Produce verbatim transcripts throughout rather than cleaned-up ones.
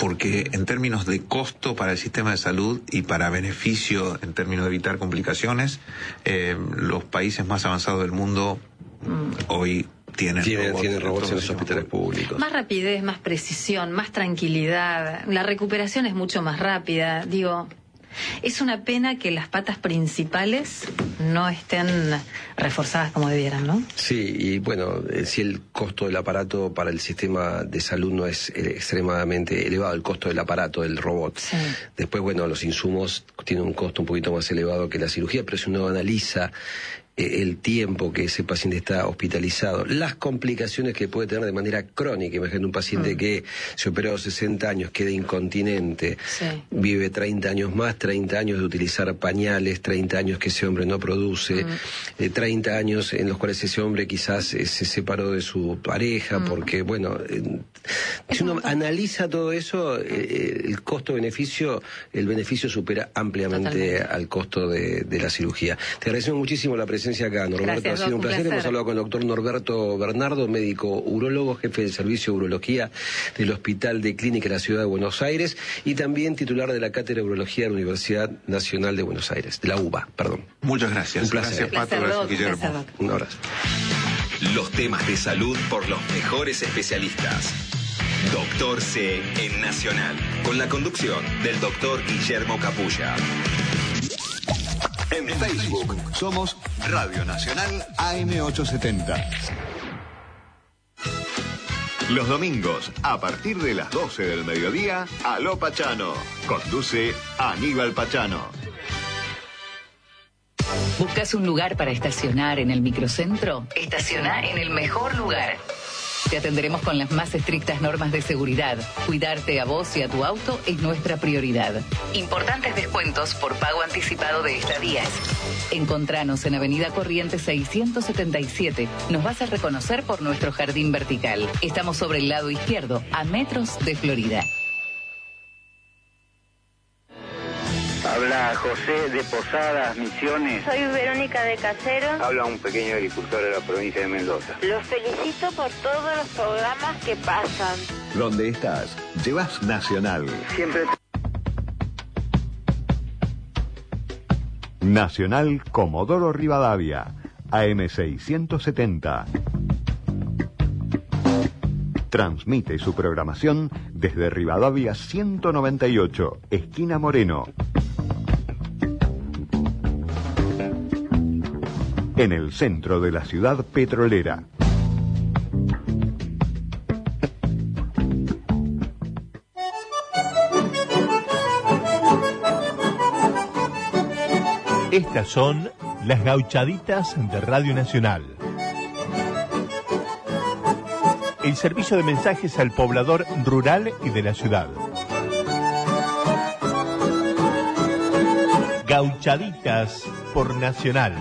porque en términos de costo para el sistema de salud y para beneficio en términos de evitar complicaciones, eh, los países más avanzados del mundo mm. hoy tienen tienen robots, tienen robots en los hospitales públicos. Más rapidez, más precisión, más tranquilidad. La recuperación es mucho más rápida. Digo, es una pena que las patas principales no estén reforzadas como debieran, ¿no? Sí, y bueno, eh, si el costo del aparato para el sistema de salud no es eh, extremadamente elevado, el costo del aparato, del robot. Sí. Después, bueno, los insumos tienen un costo un poquito más elevado que la cirugía, pero si uno analiza el tiempo que ese paciente está hospitalizado, las complicaciones que puede tener de manera crónica. Imagínate un paciente mm. que se operó a los sesenta años, queda incontinente, sí. vive treinta años más, treinta años de utilizar pañales, treinta años que ese hombre no produce, mm. eh, treinta años en los cuales ese hombre quizás eh, se separó de su pareja, mm. porque, bueno, eh, si uno analiza todo eso, eh, el costo-beneficio, el beneficio supera ampliamente Totalmente. al costo de, de la cirugía. Te agradecemos muchísimo la presencia acá, Norberto. Gracias, ha sido un placer. placer. Hemos hablado con el doctor Norberto Bernardo, médico urólogo, jefe del servicio de urología del Hospital de Clínica de la Ciudad de Buenos Aires y también titular de la Cátedra de Urología de la Universidad Nacional de Buenos Aires, de la U B A, perdón. Muchas gracias. Un placer. Gracias, Pato. Gracias, Guillermo. Un abrazo. Los temas de salud por los mejores especialistas. Doctor C en Nacional, con la conducción del doctor Guillermo Capulla. En Facebook somos Radio Nacional A M ochocientos setenta. Los domingos, a partir de las doce del mediodía, Aló Pachano. Conduce Aníbal Pachano. ¿Buscas un lugar para estacionar en el microcentro? Estaciona en el mejor lugar. Te atenderemos con las más estrictas normas de seguridad. Cuidarte a vos y a tu auto es nuestra prioridad. Importantes descuentos por pago anticipado de estadías. Encontranos en Avenida Corrientes seiscientos setenta y siete. Nos vas a reconocer por nuestro jardín vertical. Estamos sobre el lado izquierdo, a metros de Florida. Habla José de Posadas, Misiones. Soy Verónica de Casero. Habla un pequeño agricultor de la provincia de Mendoza. Los felicito por todos los programas que pasan. Donde estás, llevas Nacional. Siempre. Nacional Comodoro Rivadavia, A M seiscientos setenta. Transmite su programación desde Rivadavia ciento noventa y ocho, esquina Moreno. En el centro de la ciudad petrolera. Estas son las gauchaditas de Radio Nacional. El servicio de mensajes al poblador rural y de la ciudad. Gauchaditas por Nacional.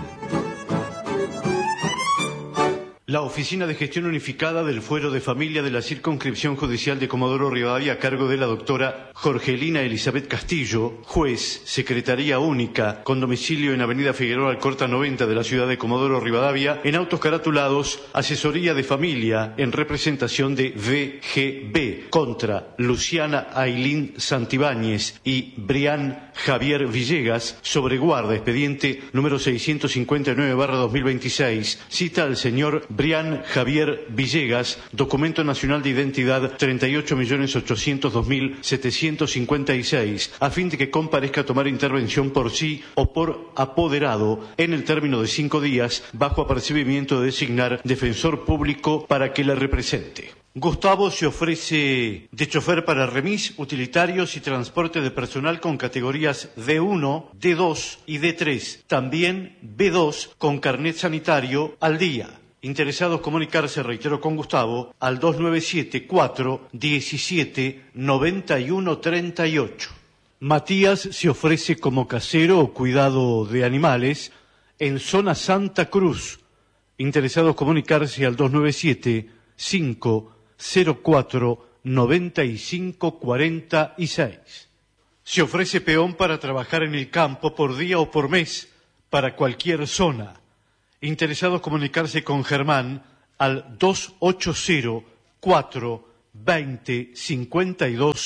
La Oficina de Gestión Unificada del Fuero de Familia de la Circunscripción Judicial de Comodoro Rivadavia, a cargo de la doctora Jorgelina Elizabeth Castillo, juez, Secretaría Única, con domicilio en Avenida Figueroa Alcorta noventa de la ciudad de Comodoro Rivadavia, en autos caratulados, Asesoría de Familia, en representación de V G B, contra Luciana Ailín Santibáñez y Brian Javier Villegas, sobre guarda, expediente número seiscientos cincuenta y nueve barra dos mil veintiséis, cita al señor Brian Javier Villegas, documento nacional de identidad treinta y ocho millones ochocientos dos mil setecientos cincuenta y seis, a fin de que comparezca a tomar intervención por sí o por apoderado en el término de cinco días, bajo apercibimiento de designar defensor público para que la represente. Gustavo se ofrece de chofer para remis, utilitarios y transporte de personal con categorías D uno, D dos y D tres. También B dos con carnet sanitario al día. Interesados comunicarse, reitero, con Gustavo al dos nueve siete, cuatro uno siete, nueve uno tres ocho. Matías se ofrece como casero o cuidado de animales en zona Santa Cruz. Interesados comunicarse al dos nueve siete, cinco cero cuatro, nueve cinco cuatro seis. Se ofrece peón para trabajar en el campo por día o por mes para cualquier zona. Interesados comunicarse con Germán al dos ocho cero, cuatro dos cero, cinco dos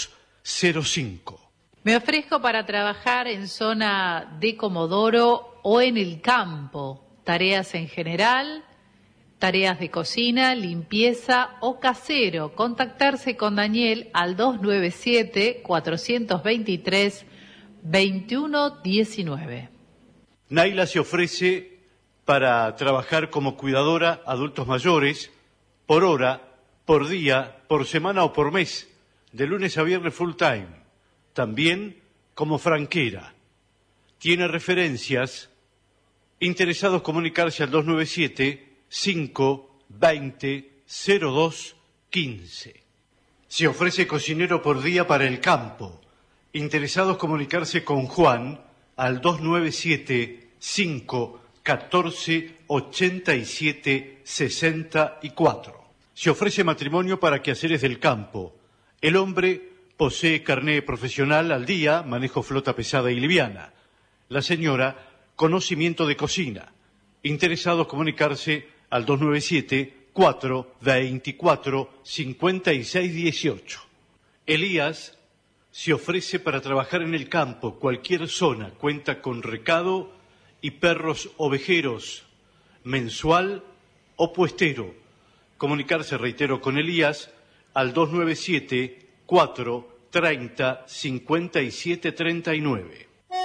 cero cinco. Me ofrezco para trabajar en zona de Comodoro o en el campo, tareas en general, tareas de cocina, limpieza o casero. Contactarse con Daniel al dos nueve siete, cuatro dos tres, dos uno uno nueve. Naila se ofrece para trabajar como cuidadora a adultos mayores por hora, por día, por semana o por mes, de lunes a viernes full time. También como franquera. Tiene referencias. Interesados comunicarse al dos nueve siete, cinco veinte, cero dos quince. Se ofrece cocinero por día para el campo. Interesados comunicarse con Juan al dos nueve siete, cinco catorce, ochenta y siete, sesenta y cuatro. Se ofrece matrimonio para quehaceres del campo. El hombre posee carné profesional al día, manejo flota pesada y liviana. La señora, conocimiento de cocina. Interesados comunicarse al dos nueve siete, cuatro veinticuatro, cincuenta y seis dieciocho. Elías se ofrece para trabajar en el campo, cualquier zona, cuenta con recado y perros ovejeros, mensual o puestero. Comunicarse, reitero, con Elías al dos nueve siete, cuatro treinta, cincuenta y siete treinta y nueve.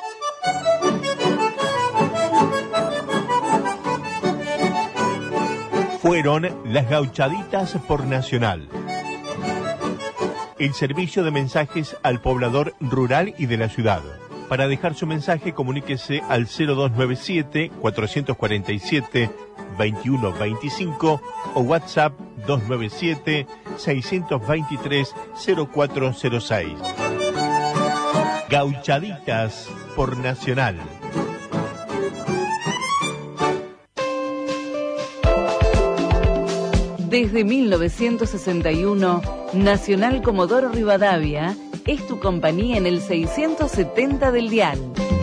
Fueron las Gauchaditas por Nacional. El servicio de mensajes al poblador rural y de la ciudad. Para dejar su mensaje, comuníquese al cero dos nueve siete, cuatro cuatro siete, dos uno dos cinco o WhatsApp dos nueve siete, seis dos tres, cero cuatro cero seis. Gauchaditas por Nacional. Desde mil novecientos sesenta y uno, Nacional Comodoro Rivadavia es tu compañía en el seiscientos setenta del dial.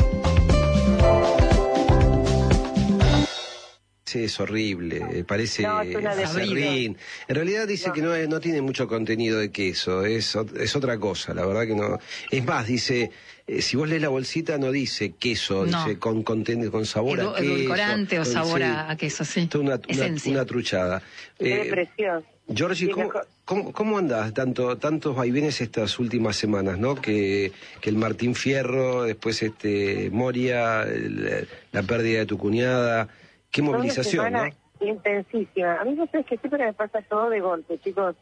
Es horrible, parece No, es una acerrín. En realidad dice No. que no, no tiene mucho contenido de queso, es, ot- es otra cosa, la verdad que no. Es más, dice, eh, si vos lees la bolsita no dice queso, No. dice con, conten- con sabor Edu- a queso. edulcorante o con- sabor sí, a, a queso, sí. toda una, una, Esencia. una truchada. Qué Eh, precioso. Georgie, Sí, ¿cómo, mejor. cómo, cómo andás? Tanto, tantos vaivenes estas últimas semanas, ¿no? Que, que el Martín Fierro, después este Moria, el- la pérdida de tu cuñada. Qué Fue movilización, una semana ¿no? intensísima. A mí no sé, que siempre me pasa todo de golpe, chicos.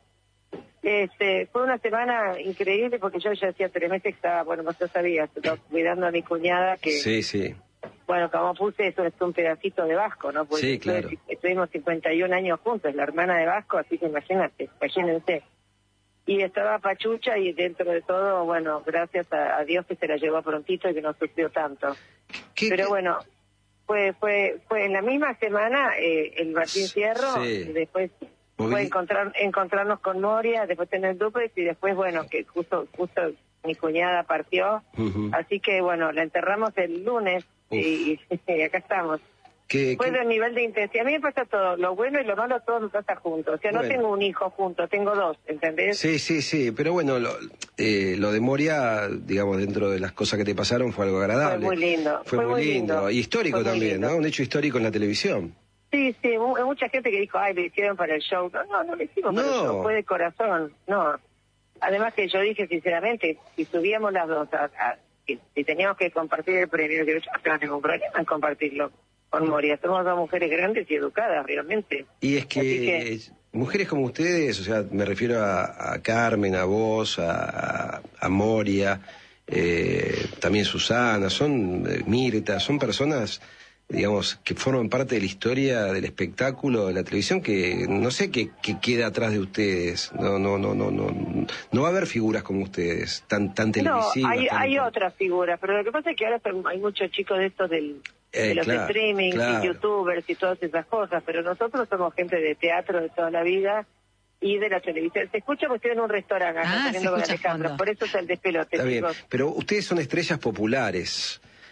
Este, fue una semana increíble porque yo ya hacía tres meses que estaba, bueno, vos ya sabías, estaba cuidando a mi cuñada que, Sí, sí. bueno, como puse, eso es un pedacito de Vasco, ¿no? Porque Sí, claro. estuve- estuvimos cincuenta y un años juntos, la hermana de Vasco, así que imagínate, imagínense. Y estaba pachucha y dentro de todo, bueno, gracias a, a Dios que se la llevó prontito y que no sufrió tanto. ¿Qué- Pero qué- bueno, fue fue fue en la misma semana eh, el Martín Fierro, Sí. y después Movili- fue encontrar, encontrarnos con Moria, después tener duplex y después, bueno, que justo justo mi cuñada partió. Ujú. Así que, bueno, la enterramos el lunes y, y acá estamos. ¿Qué- Fue qué- de nivel de intensidad. A mí me pasa todo, lo bueno y lo malo todo me pasa junto. O sea, no Bueno. tengo un hijo junto, tengo dos, ¿entendés? Sí, sí, sí, pero bueno, lo, eh, lo de Moria, digamos, dentro de las cosas que te pasaron fue algo agradable. Fue muy lindo. Fue, muy lindo. Y histórico Fue muy también, lindo. ¿no? Un hecho histórico en la televisión. Sí, sí, mu- hay mucha gente que dijo, ay, lo hicieron para el show. No, no, no lo hicimos para el No. show, fue de corazón, no. Además que yo dije, sinceramente, si subíamos las dos, a, a- si, si teníamos que compartir el premio, que yo no tengo ningún problema en compartirlo con Moria. Somos dos mujeres grandes y educadas, realmente. Y es que, Así que- mujeres como ustedes, o sea, me refiero a, a Carmen, a vos, a, a- a Moria, eh, también Susana, son eh, Mirta, son personas, digamos, que forman parte de la historia del espectáculo de la televisión, que no sé qué, qué queda atrás de ustedes. No, no, no, no, no, no va a haber figuras como ustedes, tan, tan No, televisivas. hay, tan- hay otras figuras, pero lo que pasa es que ahora son- hay muchos chicos de estos del, Eh, de los claro, streaming claro. y youtubers y todas esas cosas, pero nosotros somos gente de teatro de toda la vida y de la televisión. Se escucha porque estoy en un restaurante acá Ah, saliendo se con escucha Alejandro, fondo. por eso es el despelote, Está bien, chicos. pero ustedes son estrellas populares.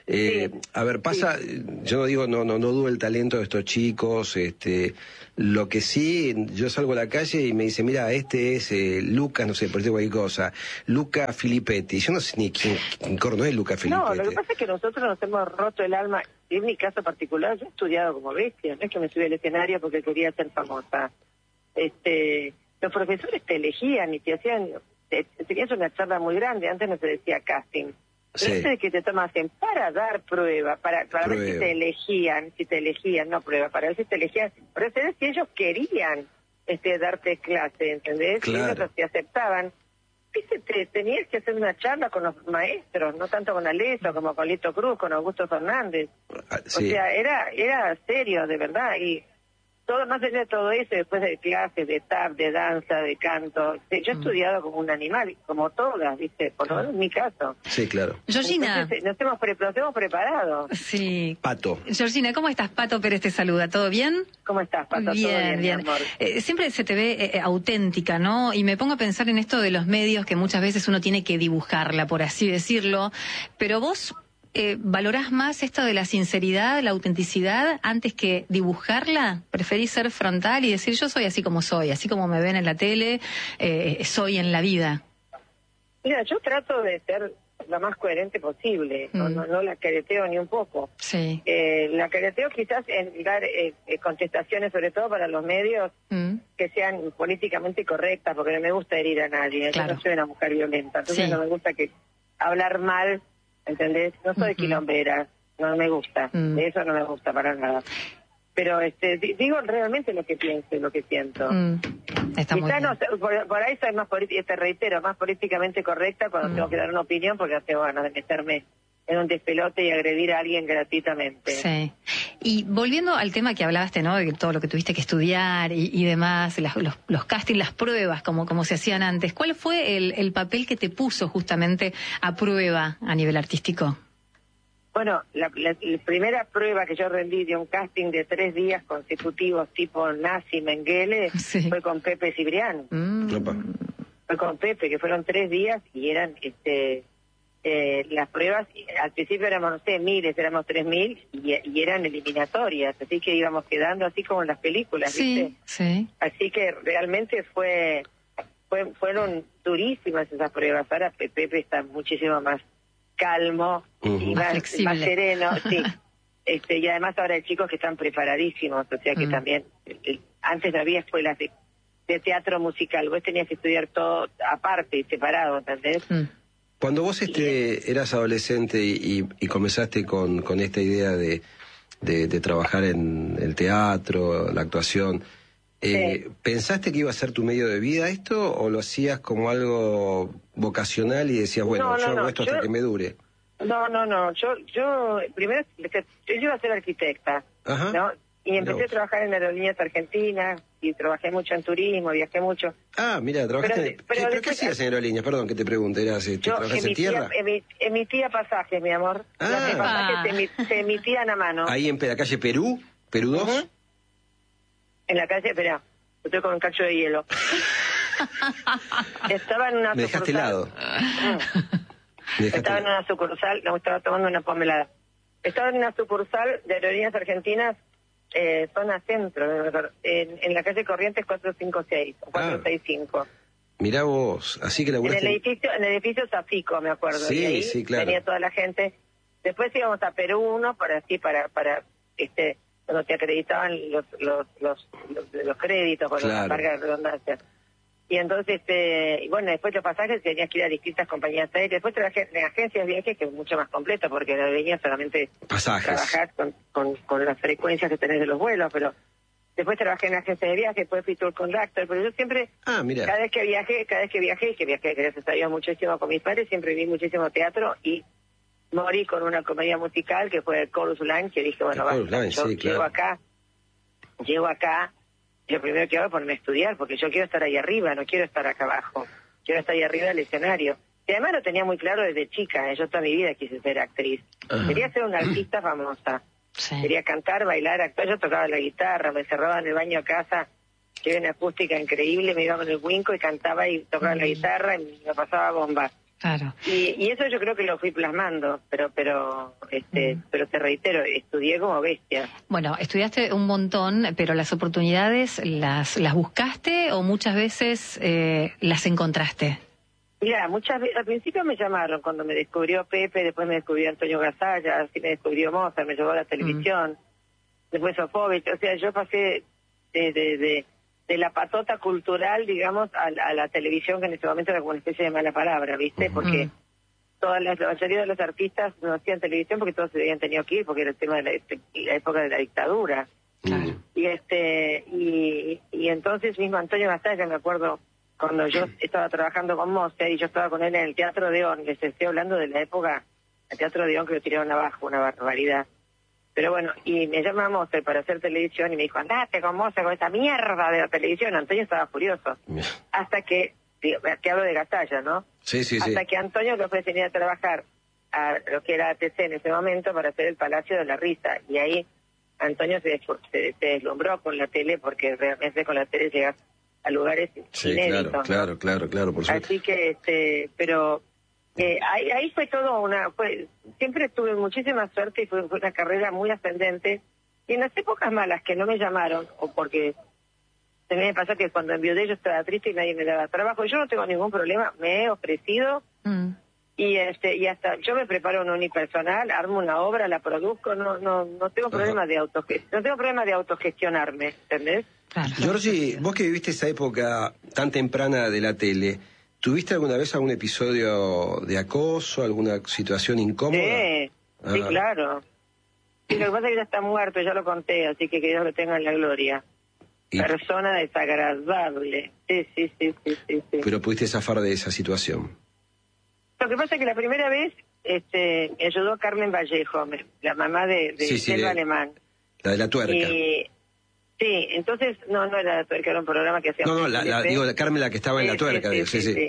Eh, Sí. A ver, pasa, yo no digo, no, no, no dudo el talento de estos chicos, este, lo que sí, yo salgo a la calle y me dice, mira, este es eh, Lucas, no sé, por decir cualquier cosa, Luca Filippetti. Yo no sé ni quién, quién corno es Luca Filippetti. No, lo que pasa es que nosotros nos hemos roto el alma. En mi caso particular, yo he estudiado como bestia, no es que me subí al escenario porque quería ser famosa. Este, los profesores te elegían y te hacían, te, tenías una charla muy grande, antes no se decía casting. Pero Sí. ese de que te tomasen para dar prueba, para, para ver si Prueba. te elegían, si te elegían, no prueba, para ver si te elegían, para ver si ellos querían este darte clase, ¿entendés? Claro. Y ellos te aceptaban. Viste, te, tenías que hacer una charla con los maestros, no tanto con Aleso como con Lito Cruz, con Augusto Fernández. Ah, O sí. sea, era era serio, de verdad. Y todo más allá de todo eso, después de clases, de tap, de danza, de canto. Sí, yo he estudiado como un animal, como todas, ¿viste? Por lo menos en mi caso. Sí, claro. Georgina. Entonces, nos hemos, pre- nos hemos preparado. Sí. Pato. Georgina, ¿cómo estás? Pato Pérez te saluda, ¿todo bien? ¿Cómo estás, Pato? ¿Todo Bien, mi bien. amor? Eh, siempre se te ve eh, auténtica, ¿no? Y me pongo a pensar en esto de los medios, que muchas veces uno tiene que dibujarla, por así decirlo. Pero vos eh, valorás más esto de la sinceridad, la autenticidad, antes que dibujarla. ¿Preferís ser frontal y decir, yo soy así como soy, así como me ven en la tele, eh, soy en la vida? Mira, yo trato de ser lo más coherente posible, no, Mm. no, no la careteo ni un poco. Sí. Eh, la careteo quizás en dar eh, eh, contestaciones, sobre todo para los medios, Mm. que sean políticamente correctas, porque no me gusta herir a nadie. Claro. Yo no soy una mujer violenta, entonces Sí. no me gusta que hablar mal, ¿entendés? No soy Ujú. quilombera, no me gusta, Mm. de eso no me gusta para nada. Pero este di- digo realmente lo que pienso y lo que siento. Mm. Está muy Quizá bien. no, sé, por, por ahí soy más, politi- te reitero, más políticamente correcta cuando Mm. tengo que dar una opinión, porque no tengo ganas de meterme en un despelote y agredir a alguien gratuitamente. Sí. Y volviendo al tema que hablaste, ¿no? De todo lo que tuviste que estudiar y, y demás, las- los, los castings, las pruebas, como, como se hacían antes. ¿Cuál fue el, el papel que te puso justamente a prueba a nivel artístico? Bueno, la, la- la primera prueba que yo rendí de un casting de tres días consecutivos tipo Nazi Mengele Sí. fue con Pepe Cibrián. Mm. Opa. Fue con Pepe, que fueron tres días y eran este eh, las pruebas, al principio éramos, no sé, miles, éramos tres mil y, y eran eliminatorias, así que íbamos quedando así como en las películas, ¿viste? Sí, sí. Así que realmente fue, fue fueron durísimas esas pruebas. Ahora Pe- Pepe está muchísimo más calmo Ujú. y Más más, flexible. más sereno, sí. Este, y además ahora hay chicos que están preparadísimos, o sea que Mm. también, el- el- antes no había escuelas de, de teatro musical, vos tenías que estudiar todo aparte y separado, ¿entendés? Mm. Cuando vos este, eras adolescente y, y- y comenzaste con, con esta idea de, de, de trabajar en el teatro, la actuación, eh, Sí. ¿pensaste que iba a ser tu medio de vida esto o lo hacías como algo vocacional y decías, bueno, No, no, yo hago no, esto hasta yo- que me dure? No, no, no, yo, yo, primero, yo iba a ser arquitecta, Ajá. ¿no? Y Mirá empecé a vos. trabajar en aerolíneas argentinas y trabajé mucho en turismo, viajé mucho. Ah, mira, trabajaste... Pero- en- pero ¿Qué, ¿pero qué después- hacías en aerolíneas? Perdón que te pregunte, ¿eras, este, Yo ¿trabajas en emitía, tierra? emi- emitía pasajes, mi amor. Ah. Las de pasajes se, emi- se emitían a mano. Ahí en la calle Perú, Perú dos. Ujú. En la calle, espera, estoy con un cacho de hielo. Estaba en una Me dejaste sucursal- helado. Mm. Me dejaste Estaba en helado. una sucursal, no, estaba tomando una pomelada. Estaba en una sucursal de Aerolíneas Argentinas, eh, zona centro, no me acuerdo, en, en la calle Corrientes cuatrocientos cincuenta y seis, o cuatrocientos sesenta y cinco. Mirá vos, así que En el laburaste... edificio, en el edificio Zafico, me acuerdo. Sí, y ahí sí, claro. venía toda la gente. Después íbamos a Perú uno para así, para, para, este, cuando te acreditaban los, los, los, los, los créditos, por Claro. la larga redundancia. Y entonces, este, y bueno, después los pasajes tenías que ir a distintas compañías aéreas. Después trabajé en agencias de viajes, que es mucho más completo, porque en la aerolínea solamente Pasajes. trabajar con, con, con las frecuencias que tenés de los vuelos, pero después trabajé en agencias de viajes, después fui tour conductor, pero yo siempre, Ah, mira. cada vez que viajé, cada vez que viajé, que viajé, gracias a Dios, muchísimo con mis padres, siempre vi muchísimo teatro y morí con una comedia musical que fue el Chorus Line, que dije, bueno, El Chorus basta, Line, yo sí, llego claro. acá, llego acá, lo primero que hago es ponerme a estudiar, porque yo quiero estar ahí arriba, no quiero estar acá abajo, quiero estar ahí arriba del escenario. Y además lo tenía muy claro desde chica, ¿eh? Yo toda mi vida quise ser actriz. Ajá. Quería ser una artista famosa. Sí. Quería cantar, bailar, actuar. Yo tocaba la guitarra, me encerraba en el baño a casa, que era una acústica increíble, me iba con el winco y cantaba y tocaba la guitarra y me pasaba bomba. Claro. Y, y eso yo creo que lo fui plasmando, pero pero este, mm. pero te reitero, estudié como bestia. Bueno, estudiaste un montón, pero las oportunidades, ¿las las buscaste o muchas veces eh, las encontraste? Mira, muchas veces, al principio me llamaron, cuando me descubrió Pepe, después me descubrió Antonio Gasalla, así me descubrió Mozart, me llevó a la televisión, mm. después Sofovich, o sea, yo pasé de... de, de de la patota cultural, digamos, a, a la televisión, que en ese momento era como una especie de mala palabra, ¿viste? Porque toda la, la mayoría de los artistas no hacían televisión porque todos se habían tenido que ir, porque era el tema de la, de la época de la dictadura. Claro. Y este y, y entonces mismo Antonio Gasalla, me acuerdo, cuando yo estaba trabajando con Mozart y yo estaba con él en el Teatro Odeón, les estoy hablando de la época, el Teatro Odeón que lo tiraron abajo, una barbaridad. Pero bueno, y me llama Mozart para hacer televisión y me dijo, andate con Mozart, con esa mierda de la televisión. Antonio estaba furioso. Hasta que, digo, que hablo de Gasalla, ¿no? Sí, sí, Hasta sí. que Antonio le ofreció venir a trabajar a lo que era A T C en ese momento para hacer el Palacio de la Risa. Y ahí Antonio se, se, se deslumbró con la tele, porque realmente con la tele llegas a lugares sí, inéditos. Claro, claro, ¿no? claro, claro, por supuesto. Así que, este, pero... Eh, ahí, ahí fue todo una... Fue, siempre tuve muchísima suerte y fue, fue una carrera muy ascendente. Y en las épocas malas que no me llamaron, o porque también me pasó que cuando enviudé yo estaba triste y nadie me daba trabajo, yo no tengo ningún problema, me he ofrecido mm. y este y hasta yo me preparo un unipersonal, armo una obra, la produzco, no no no tengo problema de autogestión, no tengo problema de autogestionarme, ¿entendés? Claro. Giorgi, vos que viviste esa época tan temprana de la tele, ¿tuviste alguna vez algún episodio de acoso, alguna situación incómoda? Sí, ah. sí, claro. Sí, lo que pasa es que ya está muerto, ya lo conté, así que que Dios lo tenga en la gloria. ¿Y? Persona desagradable. Sí, sí, sí, sí, sí, sí. Pero pudiste zafar de esa situación. Lo que pasa es que la primera vez este, me ayudó Carmen Vallejo, la mamá de, de sí, sí, Selva de, Alemán. La de la tuerca. Y, sí, entonces, no, no era la tuerca, era un programa que hacía... No, no, la, la, digo, Carmen la que estaba sí, en la tuerca. Sí, digo, sí, sí, sí. sí.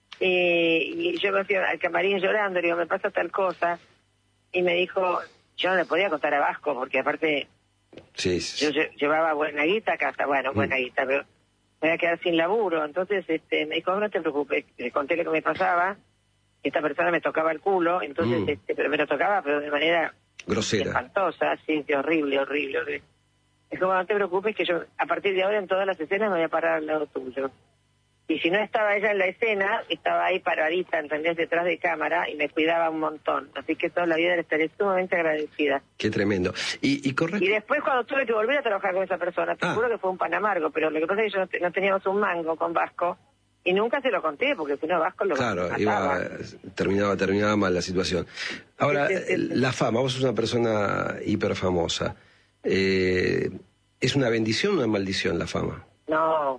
Y, y yo me fui al camarín llorando, digo, me pasa tal cosa, y me dijo, yo no le podía contar a Vasco, porque aparte, sí, sí. yo llevaba buena guita a casa, bueno, mm. buena guita, pero me voy a quedar sin laburo, entonces este me dijo, no te preocupes, le conté lo que me pasaba, esta persona me tocaba el culo, entonces, mm. este pero me lo tocaba, pero de manera grosera, espantosa, sí, horrible, horrible, horrible. Dijo, bueno, no te preocupes, que yo a partir de ahora en todas las escenas me voy a parar al lado tuyo. Y si no estaba ella en la escena, estaba ahí paradita, ¿entendés? Detrás de cámara y me cuidaba un montón. Así que toda la vida le estaré sumamente agradecida. Qué tremendo. Y, y, correcto. Y después cuando tuve que volver a trabajar con esa persona, te ah. juro que fue un pan amargo, pero lo que pasa es que yo no, no teníamos un mango con Vasco y nunca se lo conté, porque si no Vasco lo Claro, mataba. iba, terminaba, terminaba mal la situación. Ahora, sí, sí, sí. la fama, vos sos una persona hiper famosa. Eh, ¿Es una bendición o una maldición la fama? No.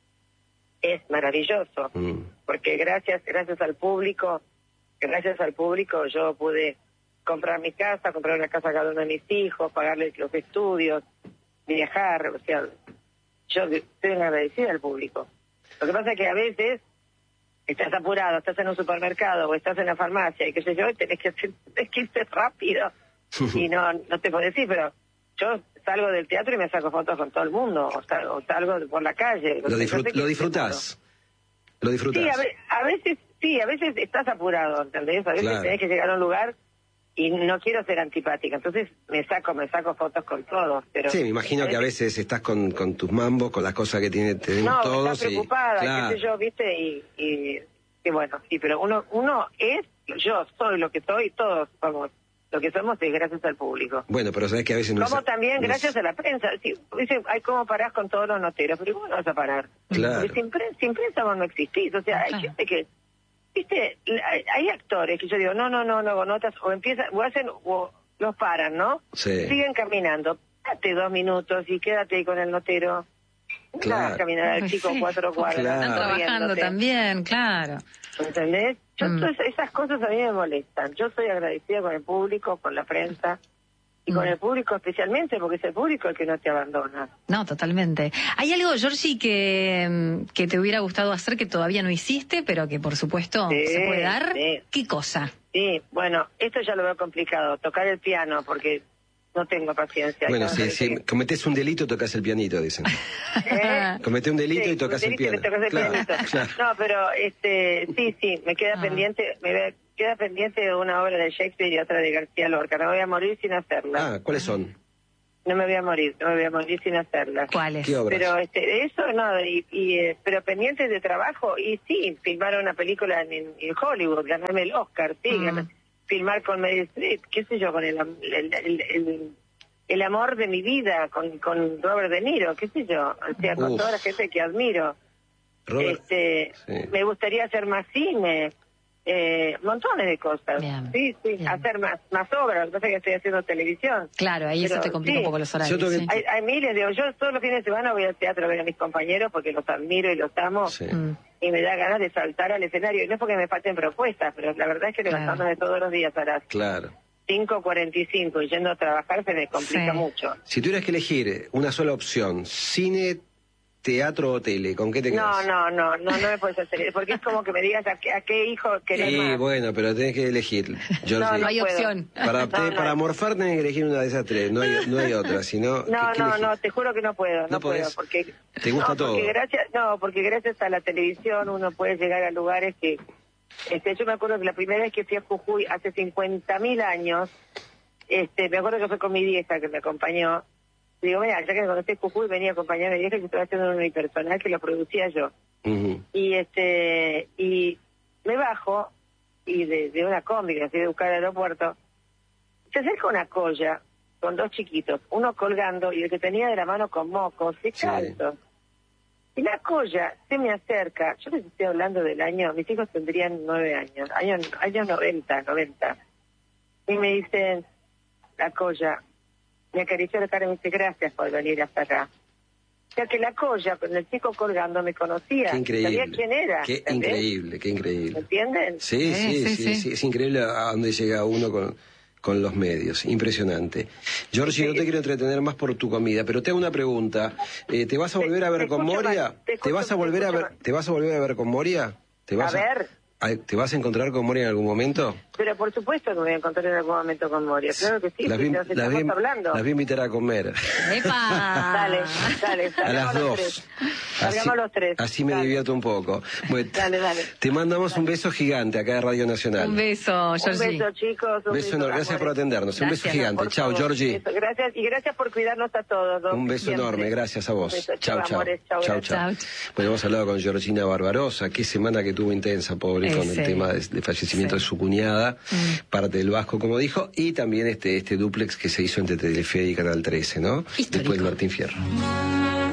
Es maravilloso, mm. porque gracias gracias al público, gracias al público yo pude comprar mi casa, comprar una casa a cada uno de mis hijos, pagarles los estudios, viajar, o sea, yo estoy agradecida al público. Lo que pasa es que a veces estás apurado, estás en un supermercado o estás en la farmacia y qué sé yo, y tenés que, tenés que irte rápido y no no te puedo decir, pero yo salgo del teatro y me saco fotos con todo el mundo, o, sal, o salgo por la calle. Lo, disfrut, lo disfrutás. Lo disfrutás. Sí, a, ve, a veces, sí, a veces estás apurado, ¿entendés? A veces claro. tenés que llegar a un lugar y no quiero ser antipática, entonces me saco, me saco fotos con todos. Pero sí, me imagino que a veces estás con, con tus mambos, con las cosas que tiene, tenemos no, todos. No, estás preocupada, y, claro. qué sé yo, viste, y, y, y bueno, sí, pero uno, uno es, yo soy lo que soy, todos somos. Lo que somos es gracias al público. Bueno, pero sabes que a veces no Como es... también no gracias es... a la prensa. Sí, dice, ay, ¿cómo parás con todos los noteros? Pero ¿cómo no vas a parar? Claro. Porque sin, pre sin prensa vos no existís. O sea, hay gente que... Viste, hay, hay actores que yo digo, no, no, no, no hago notas, o empiezan, o hacen, o los paran, ¿no? Sí. Siguen caminando. Date dos minutos y quédate ahí con el notero. No claro. vas a caminar al pues chico sí. cuatro cuadras. Claro. Están trabajando también, claro. ¿Entendés? Yo, Mm. entonces, esas cosas a mí me molestan. Yo soy agradecida con el público, con la prensa y mm. con el público especialmente, porque es el público el que no te abandona. No, totalmente. ¿Hay algo, Giorgi, que, que te hubiera gustado hacer que todavía no hiciste, pero que por supuesto sí, se puede dar? Sí. ¿Qué cosa? Sí, bueno, esto ya lo veo complicado, tocar el piano, porque no tengo paciencia. Bueno, no, si, no, si cometés un delito, tocas el pianito, dicen. ¿Eh? Cometés un delito sí, y tocas el piano. Tocas el Claro, pianito. claro. No, pero este, sí, sí, me queda Ah. pendiente, me ve- queda pendiente de una obra de Shakespeare y otra de García Lorca. No me voy a morir sin hacerla. Ah, ¿cuáles son? No me voy a morir, no me voy a morir sin hacerla. ¿Cuáles? ¿Qué obras? Pero este, eso no, y, y, eh, pero pendientes de trabajo, y sí, filmar una película en, en Hollywood, ganarme el Oscar, sí, Mm. ganar- filmar con Meryl Streep, qué sé yo, con el, el, el, el, el amor de mi vida, con, con Robert De Niro, qué sé yo, o sea, con Uf. toda la gente que admiro. Robert, este, sí. Me gustaría hacer más cine, eh, montones de cosas. Bien, sí, sí, bien. hacer más, más obras, lo que pasa es que estoy haciendo televisión. Claro, ahí eso Pero te complica sí. un poco los Yo horarios. tengo que- sí. Hay, hay miles de... Yo todos los fines de semana voy al teatro a ver a mis compañeros porque los admiro y los amo. Sí. Mm. Y me da ganas de saltar al escenario. Y no es porque me falten propuestas, pero la verdad es que Claro. levantándome todos los días a las Claro. cinco cuarenta y cinco y yendo a trabajar se me complica Sí. mucho. Si tuvieras que elegir una sola opción, cine, teatro o tele, ¿con qué te No, quedas? no, no, no, no me puedes hacer porque es como que me digas a qué, a qué hijo querés Sí, más. bueno, pero tenés que elegir. Georgie. No, No hay puedo. opción. Para, No, te- no. para morfar tenés que elegir una de esas tres, no hay, no hay otra, sino... No, ¿qué- qué no, elegís? no, te juro que no puedo, no, ¿No puedo, podés? porque ¿Te gusta no, todo? Porque gracias, no, porque gracias a la televisión uno puede llegar a lugares que, este, yo me acuerdo que la primera vez que fui a Jujuy hace cincuenta mil años, este, me acuerdo que fue con mi vieja que me acompañó. Digo, mira, ya que cuando esté en Jujuy venía a acompañar a mi vieja que estaba haciendo un unipersonal que lo producía yo. Ujú. Y este, y me bajo y de, de una combi que fui a buscar al aeropuerto, se acerca una colla con dos chiquitos, uno colgando y el que tenía de la mano con mocos, descalzos. Y la colla se me acerca, yo les estoy hablando del año, mis hijos tendrían nueve años, años, años noventa, noventa. Y me dicen, la colla, me acarició la cara y me dice, gracias por venir hasta acá. O sea que la colla, con el chico colgando, me conocía, Qué increíble. sabía quién era. Qué ¿entendés? increíble, qué ¿Me increíble. entienden? Sí, sí, sí, sí, sí, es increíble a dónde llega uno con, con los medios, impresionante. Georgie, no te quiero entretener más por tu comida, pero te hago una pregunta. Eh, ¿Te vas a volver a ver te con escucho Moria? mal, te ¿Te escucho- vas a te volver a escucho ver? mal. ¿Te vas a volver a ver con Moria? ¿Te vas A ver. a- ¿Te vas a encontrar con Moria en algún momento? Pero por supuesto que me voy a encontrar en algún momento con Moria. Claro que sí, Las si vi, nos las estamos vi- hablando. las vi invitar a comer. ¡Epa! Dale, dale, A las salgamos los dos. tres. Así, Salgamos los tres. así me Dale. divierto un poco. Bueno, Dale, dale. te mandamos un beso gigante acá de Radio Nacional. Un beso, Un Georgie. beso, chicos. Un Beso enorme. Gracias amores. por atendernos. Un beso Gracias. gigante. Por Chao, favor. Georgie. Beso. Gracias y gracias por cuidarnos a todos. ¿no? Un beso Siempre. enorme, gracias a vos. Un beso. Chao, Chao, chao. amores. Chao, Chao, gracias. chao. Chao. Bueno, hemos hablado con Georgina Barbarosa. Qué semana que tuvo intensa, pobre, con Ese. el tema del de fallecimiento Sí. de su cuñada, parte del Vasco, como dijo, y también este, este duplex que se hizo entre Telefe y Canal trece, ¿no? Histórico. Después de Martín Fierro.